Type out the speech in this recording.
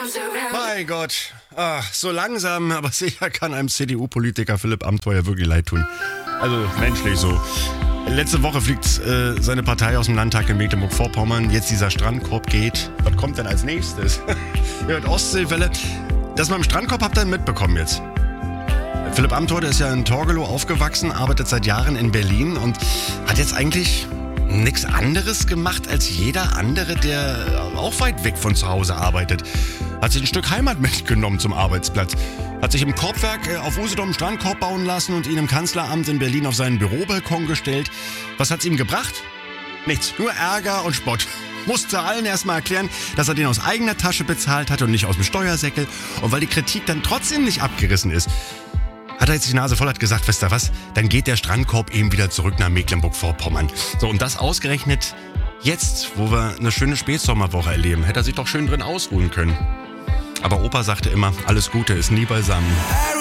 Mein Gott, so langsam, aber sicher kann einem CDU-Politiker Philipp Amthor ja wirklich leid tun. Also menschlich so. Letzte Woche fliegt seine Partei aus dem Landtag in Mecklenburg-Vorpommern. Jetzt dieser Strandkorb geht. Was kommt denn als nächstes? Ihr hört Ostseewelle. Das mit dem Strandkorb habt ihr mitbekommen jetzt. Philipp Amthor, der ist ja in Torgelow aufgewachsen, arbeitet seit Jahren in Berlin und hat jetzt eigentlich nichts anderes gemacht als jeder andere, der auch weit weg von zu Hause arbeitet. Hat sich ein Stück Heimat mitgenommen zum Arbeitsplatz. Hat sich im Korbwerk auf Usedom einen Strandkorb bauen lassen und ihn im Kanzleramt in Berlin auf seinen Bürobalkon gestellt. Was hat's ihm gebracht? Nichts, nur Ärger und Spott. Musste allen erstmal erklären, dass er den aus eigener Tasche bezahlt hat und nicht aus dem Steuersäckel. Und weil die Kritik dann trotzdem nicht abgerissen ist, hat er jetzt die Nase voll, hat gesagt, wisst ihr was, dann geht der Strandkorb eben wieder zurück nach Mecklenburg-Vorpommern. So, und das ausgerechnet jetzt, wo wir eine schöne Spätsommerwoche erleben, hätte er sich doch schön drin ausruhen können. Aber Opa sagte immer, alles Gute ist nie beisammen.